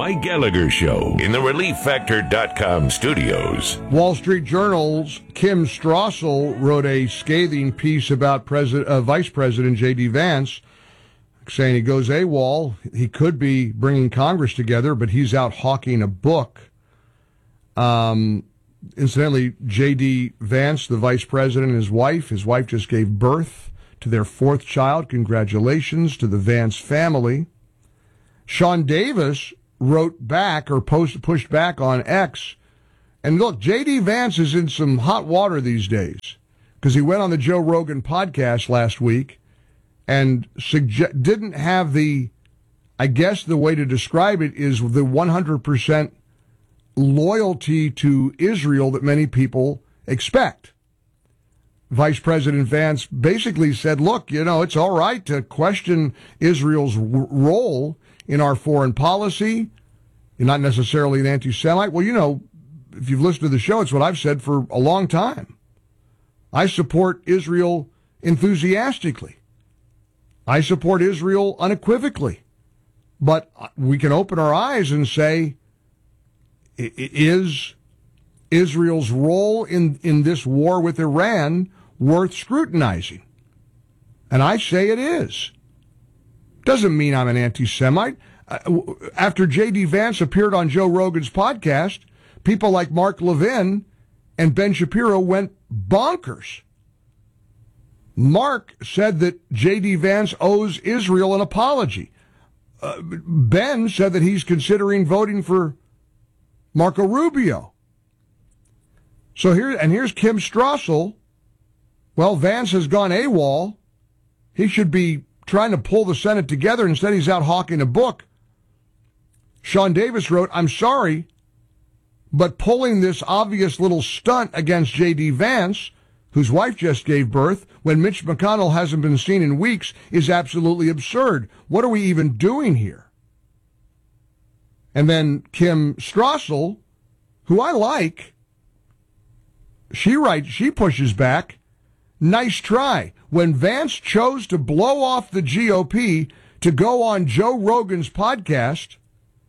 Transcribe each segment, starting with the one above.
Mike Gallagher Show in the ReliefFactor.com studios. Wall Street Journal's Kim Strassel wrote a scathing piece about Vice President J.D. Vance, saying he goes AWOL. He could be bringing Congress together, but he's out hawking a book. Incidentally, J.D. Vance, the vice president, and his wife just gave birth to their fourth child. Congratulations to the Vance family. Sean Davis wrote back or pushed back on X. And look, J.D. Vance is in some hot water these days because he went on the Joe Rogan podcast last week and didn't have the, I guess the way to describe it is the 100% loyalty to Israel that many people expect. Vice President Vance basically said, look, it's all right to question Israel's role in our foreign policy. You're not necessarily an anti-Semite. Well, if you've listened to the show, it's what I've said for a long time. I support Israel enthusiastically. I support Israel unequivocally. But we can open our eyes and say, is Israel's role in this war with Iran worth scrutinizing? And I say it is. Doesn't mean I'm an anti-Semite. After J.D. Vance appeared on Joe Rogan's podcast, people like Mark Levin and Ben Shapiro went bonkers. Mark said that J.D. Vance owes Israel an apology. Ben said that he's considering voting for Marco Rubio. So here's Kim Strassel. Well, Vance has gone AWOL. He should be trying to pull the Senate together. Instead, he's out hawking a book. Sean Davis wrote, I'm sorry, but pulling this obvious little stunt against J.D. Vance, whose wife just gave birth, when Mitch McConnell hasn't been seen in weeks, is absolutely absurd. What are we even doing here? And then Kim Strassel, who I like, she pushes back, nice try. When Vance chose to blow off the GOP to go on Joe Rogan's podcast,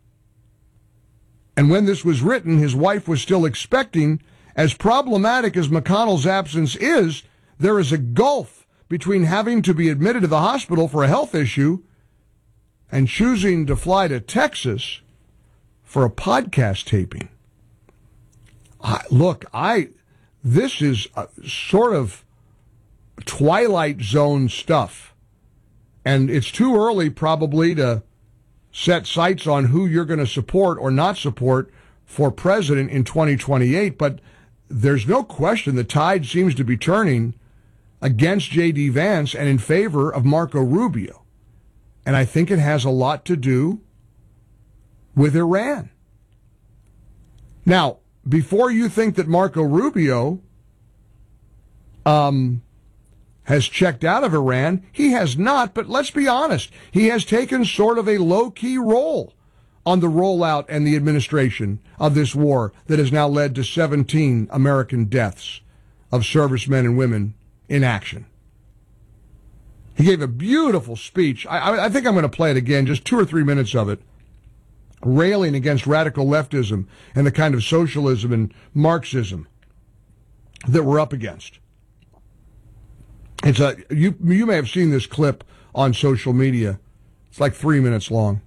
and when this was written, his wife was still expecting, as problematic as McConnell's absence is, there is a gulf between having to be admitted to the hospital for a health issue and choosing to fly to Texas for a podcast taping. This is sort of Twilight Zone stuff. And it's too early probably to set sights on who you're going to support or not support for president in 2028. But there's no question the tide seems to be turning against J.D. Vance and in favor of Marco Rubio. And I think it has a lot to do with Iran. Now, before you think that Marco Rubio has checked out of Iran, he has not, but let's be honest, he has taken sort of a low-key role on the rollout and the administration of this war that has now led to 17 American deaths of servicemen and women in action. He gave a beautiful speech. I think I'm going to play it again, just 2 or 3 minutes of it, railing against radical leftism and the kind of socialism and Marxism that we're up against. You may have seen this clip on social media. It's like 3 minutes long.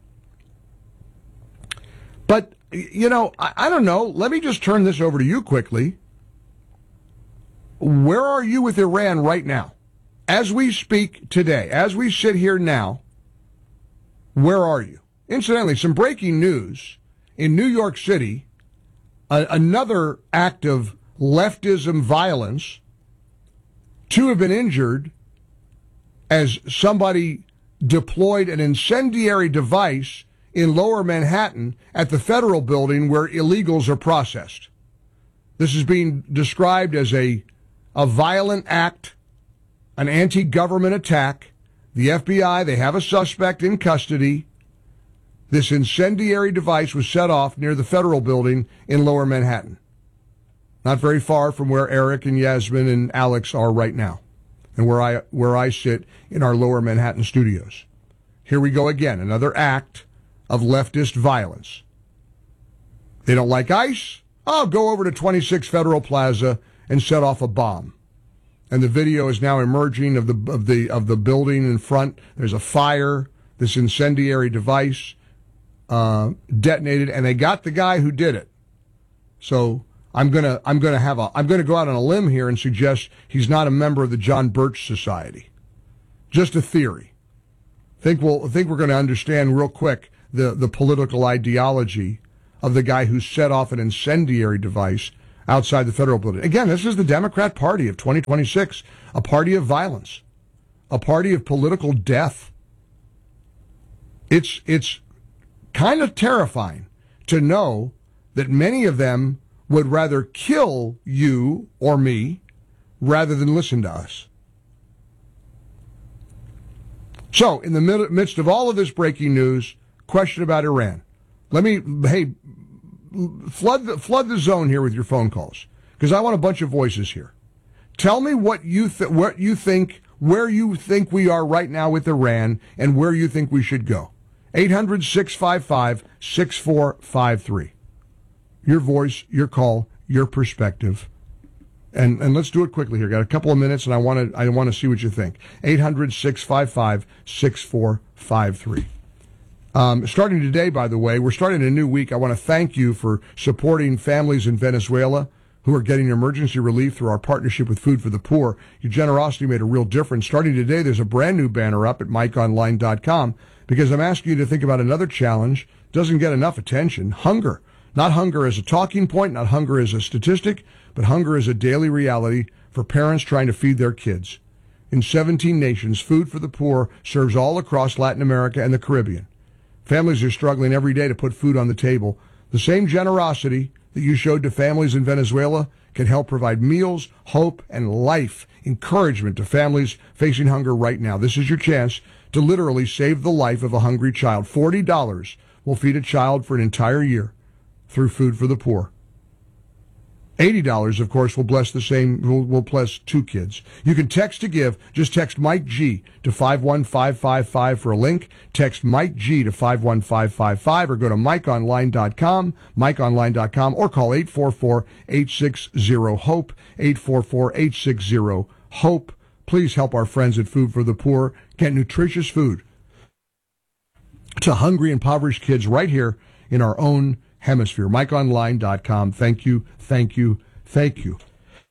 But, I don't know. Let me just turn this over to you quickly. Where are you with Iran right now? As we speak today, as we sit here now, where are you? Incidentally, some breaking news. In New York City, another act of leftism violence. 2 have been injured as somebody deployed an incendiary device in Lower Manhattan at the federal building where illegals are processed. This is being described as a violent act, an anti-government attack. The FBI, they have a suspect in custody. This incendiary device was set off near the federal building in Lower Manhattan. Not very far from where Eric and Yasmin and Alex are right now, and where I sit in our Lower Manhattan studios. Here we go again, another act of leftist violence. They don't like ICE? Oh, go over to 26 Federal Plaza and set off a bomb. And the video is now emerging of the building in front. There's a fire. This incendiary device detonated, and they got the guy who did it. So I'm gonna go out on a limb here and suggest he's not a member of the John Birch Society. Just a theory. Think we're going to understand real quick the political ideology of the guy who set off an incendiary device outside the federal building. Again, this is the Democrat Party of 2026, a party of violence, a party of political death. It's kind of terrifying to know that many of them would rather kill you or me rather than listen to us. So, in the midst of all of this breaking news, question about Iran. Flood the zone here with your phone calls, because I want a bunch of voices here. Tell me what you think, where you think we are right now with Iran, and where you think we should go. 800-655-6453. Your voice, your call, your perspective. And let's do it quickly here. Got a couple of minutes, and I want to see what you think. 800-655-6453. Starting today, by the way, we're starting a new week. I want to thank you for supporting families in Venezuela who are getting emergency relief through our partnership with Food for the Poor. Your generosity made a real difference. Starting today, there's a brand new banner up at MikeOnline.com because I'm asking you to think about another challenge. Doesn't get enough attention. Hunger. Not hunger as a talking point, not hunger as a statistic, but hunger as a daily reality for parents trying to feed their kids. In 17 nations, Food for the Poor serves all across Latin America and the Caribbean. Families are struggling every day to put food on the table. The same generosity that you showed to families in Venezuela can help provide meals, hope, and life, encouragement to families facing hunger right now. This is your chance to literally save the life of a hungry child. $40 will feed a child for an entire year through Food for the Poor. $80, of course, will bless two kids. You can text to give. Just text Mike G to 51555 for a link. Text Mike G to 51555 or go to MikeOnline.com, MikeOnline.com, or call 844-860-HOPE, 844-860-HOPE. Please help our friends at Food for the Poor get nutritious food to hungry, impoverished kids right here in our own hemisphere. MikeOnline.com. Thank you, thank you, thank you.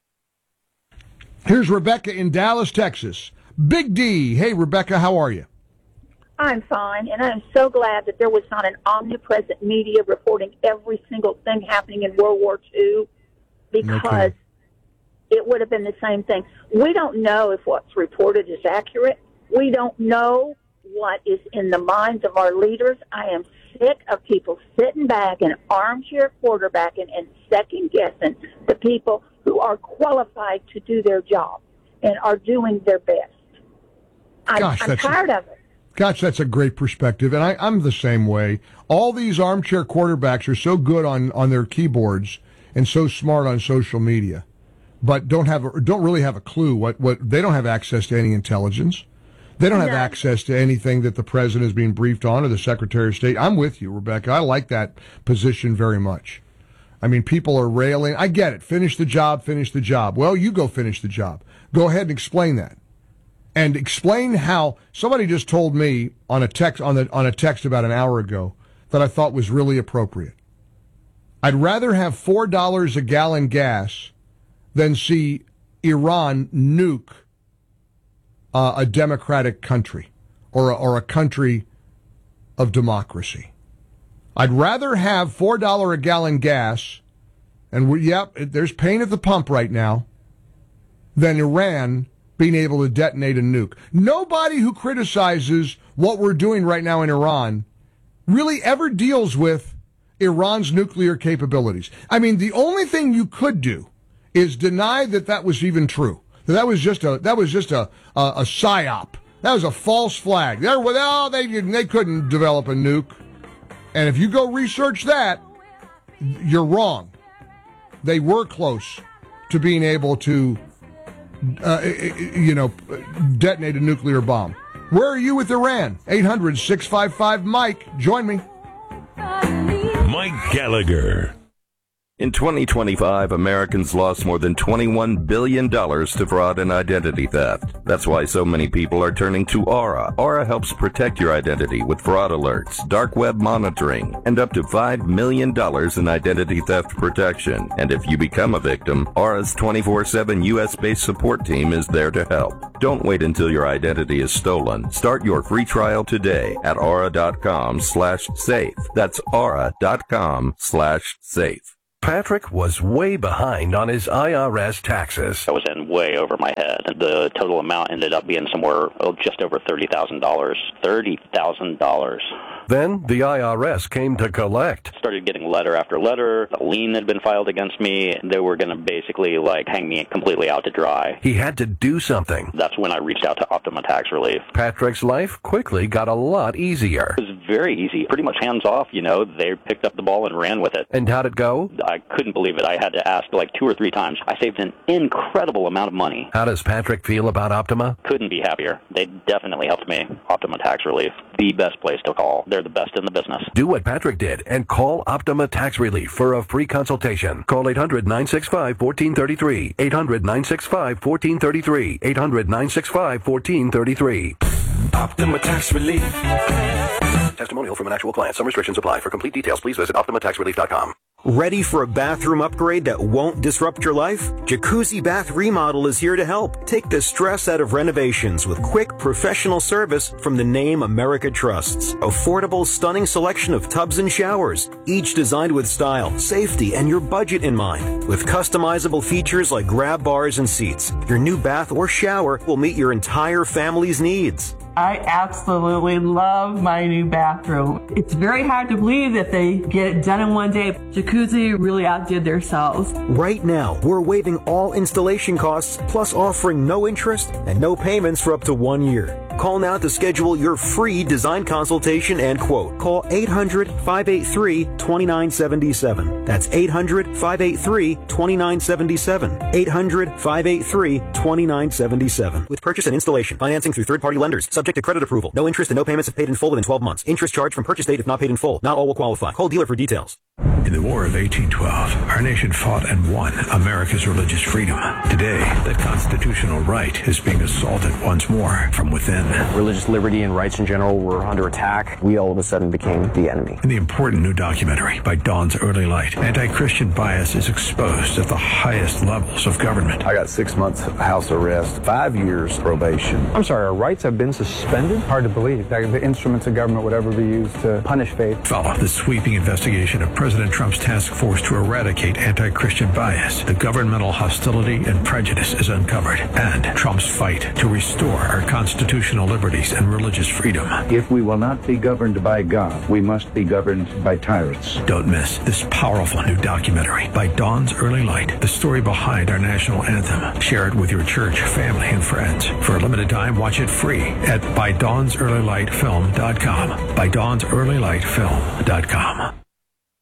Here's Rebecca in Dallas, Texas. Big D. Hey, Rebecca, how are you? I'm fine, and I'm so glad that there was not an omnipresent media reporting every single thing happening in World War II, because it would have been the same thing. We don't know if what's reported is accurate. We don't know what is in the minds of our leaders. I am sick of people sitting back and armchair quarterbacking and second-guessing the people who are qualified to do their job and are doing their best. I'm tired of it. Gosh, that's a great perspective, and I'm the same way. All these armchair quarterbacks are so good on their keyboards and so smart on social media, but don't really have a clue what they don't have access to any intelligence. They don't have access to anything that the president is being briefed on or the Secretary of State. I'm with you, Rebecca. I like that position very much. I mean, people are railing. I get it. Finish the job, finish the job. Well, you go finish the job. Go ahead and explain that. And explain how somebody just told me on a text about an hour ago that I thought was really appropriate. I'd rather have $4 a gallon gas than see Iran nuke a democratic country or a country of democracy. I'd rather have $4 a gallon gas, and there's pain at the pump right now, than Iran being able to detonate a nuke. Nobody who criticizes what we're doing right now in Iran really ever deals with Iran's nuclear capabilities. I mean, the only thing you could do is deny that was even true. That was just a psyop. That was a false flag. They couldn't develop a nuke. And if you go research that, you're wrong. They were close to being able to, detonate a nuclear bomb. Where are you with Iran? 800-655-MIKE. Join me. Mike Gallagher. In 2025, Americans lost more than $21 billion to fraud and identity theft. That's why so many people are turning to Aura. Aura helps protect your identity with fraud alerts, dark web monitoring, and up to $5 million in identity theft protection. And if you become a victim, Aura's 24/7 U.S.-based support team is there to help. Don't wait until your identity is stolen. Start your free trial today at aura.com/safe. That's aura.com/safe. Patrick was way behind on his IRS taxes. I was in way over my head. The total amount ended up being somewhere just over $30,000. $30,000. Then the IRS came to collect. Started getting letter after letter. A lien had been filed against me. They were going to basically hang me completely out to dry. He had to do something. That's when I reached out to Optima Tax Relief. Patrick's life quickly got a lot easier. It was very easy, pretty much hands off, They picked up the ball and ran with it. And how'd it go? I couldn't believe it. I had to ask 2 or 3 times. I saved an incredible amount of money. How does Patrick feel about Optima? Couldn't be happier. They definitely helped me. Optima Tax Relief, the best place to call. They're the best in the business. Do what Patrick did and call Optima Tax Relief for a free consultation. Call 800-965-1433. 800-965-1433. 800-965-1433. Optima Tax Relief. Testimonial from an actual client. Some restrictions apply. For complete details, please visit OptimaTaxRelief.com. Ready for a bathroom upgrade that won't disrupt your life? Jacuzzi Bath Remodel is here to help. Take the stress out of renovations with quick, professional service from the name America trusts. Affordable, stunning selection of tubs and showers, each designed with style, safety, and your budget in mind. With customizable features like grab bars and seats, your new bath or shower will meet your entire family's needs. I absolutely love my new bathroom. It's very hard to believe that they get it done in one day. Jacuzzi really outdid themselves. Right now, we're waiving all installation costs, plus offering no interest and no payments for up to 1 year. Call now to schedule your free design consultation and quote. Call 800-583-2977. That's 800-583-2977. 800-583-2977. With purchase and installation. Financing through third-party lenders. Subject to credit approval. No interest and no payments if paid in full within 12 months. Interest charged from purchase date if not paid in full. Not all will qualify. Call dealer for details. In the War of 1812, our nation fought and won America's religious freedom. Today, that constitutional right is being assaulted once more from within. Religious liberty and rights in general were under attack. We all of a sudden became the enemy. In the important new documentary by Dawn's Early Light, anti-Christian bias is exposed at the highest levels of government. I got 6 months house arrest, 5 years probation. I'm sorry, our rights have been suspended? Hard to believe that the instruments of government would ever be used to punish faith. Follow the sweeping investigation of President Trump's task force to eradicate anti-Christian bias. The governmental hostility and prejudice is uncovered, and Trump's fight to restore our constitutional liberties and religious freedom. If we will not be governed by God, we must be governed by tyrants. Don't miss this powerful new documentary by Dawn's Early Light, the story behind our national anthem. Share it with your church, family, and friends. For a limited time, watch it free at ByDawnsEarlyLightFilm.com. ByDawnsEarlyLightFilm.com.